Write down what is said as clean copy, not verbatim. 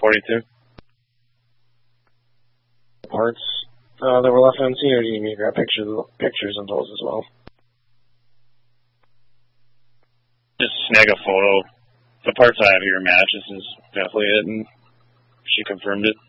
42. Parts that were left on scene, or do you need me to grab pictures of those as well? Just snag a photo. The parts I have here match. This is definitely it, and she confirmed it.